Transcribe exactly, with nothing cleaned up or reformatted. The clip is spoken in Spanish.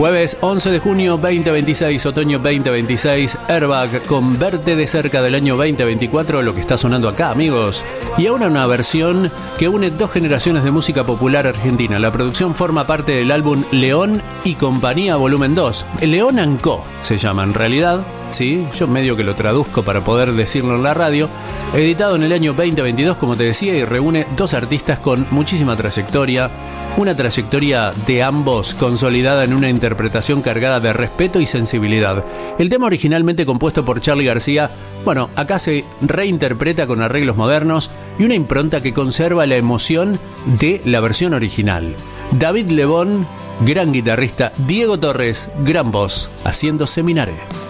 Jueves once de junio veinte veintiséis, otoño veinte veintiséis, Airbag con Verte de cerca del año veinte veinticuatro, lo que está sonando acá, amigos. Y ahora una versión que une dos generaciones de música popular argentina. La producción forma parte del álbum León y Compañía Volumen dos. León and Co se llama en realidad, sí, yo medio que lo traduzco para poder decirlo en la radio. Editado en el año veinte veintidós, como te decía, y reúne dos artistas con muchísima trayectoria. Una trayectoria de ambos consolidada en una interpretación cargada de respeto y sensibilidad. El tema originalmente compuesto por Charly García, bueno, acá se reinterpreta con arreglos modernos y una impronta que conserva la emoción de la versión original. David Lebón, gran guitarrista, Diego Torres, gran voz, haciendo Seminare.